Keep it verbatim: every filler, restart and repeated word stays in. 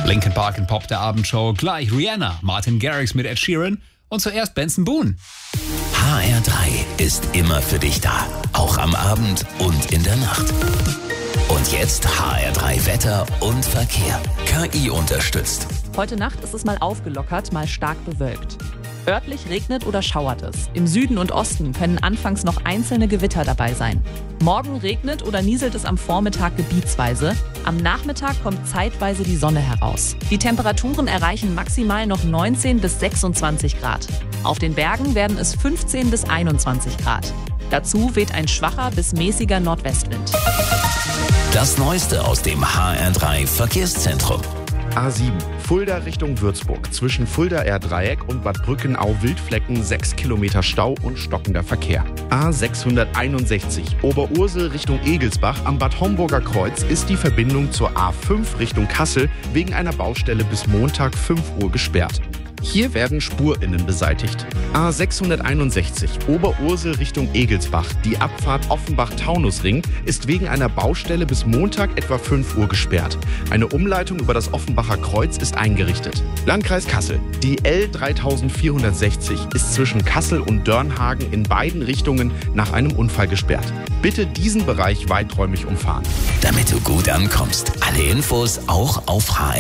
Linkin Park in Pop der Abendshow, gleich Rihanna, Martin Garrix mit Ed Sheeran und zuerst Benson Boone. H R drei ist immer für dich da, auch am Abend und in der Nacht. Und jetzt H R drei Wetter und Verkehr. K I unterstützt. Heute Nacht ist es mal aufgelockert, mal stark bewölkt. Örtlich regnet oder schauert es. Im Süden und Osten können anfangs noch einzelne Gewitter dabei sein. Morgen regnet oder nieselt es am Vormittag gebietsweise. Am Nachmittag kommt zeitweise die Sonne heraus. Die Temperaturen erreichen maximal noch neunzehn bis sechsundzwanzig Grad. Auf den Bergen werden es fünfzehn bis einundzwanzig Grad. Dazu weht ein schwacher bis mäßiger Nordwestwind. Das Neueste aus dem H R drei Verkehrszentrum. A sieben, Fulda Richtung Würzburg. Zwischen Fulda-R-Dreieck und Bad Brückenau-Wildflecken sechs Kilometer Stau und stockender Verkehr. A sechshunderteinundsechzig, Oberursel Richtung Egelsbach am Bad Homburger Kreuz ist die Verbindung zur A fünf Richtung Kassel wegen einer Baustelle bis Montag fünf Uhr gesperrt. Hier werden SpurInnen beseitigt. A sechshunderteinundsechzig, Oberursel Richtung Egelsbach. Die Abfahrt Offenbach-Taunusring ist wegen einer Baustelle bis Montag etwa fünf Uhr gesperrt. Eine Umleitung über das Offenbacher Kreuz ist eingerichtet. Landkreis Kassel. Die L dreitausendvierhundertsechzig ist zwischen Kassel und Dörnhagen in beiden Richtungen nach einem Unfall gesperrt. Bitte diesen Bereich weiträumig umfahren. Damit du gut ankommst. Alle Infos auch auf H R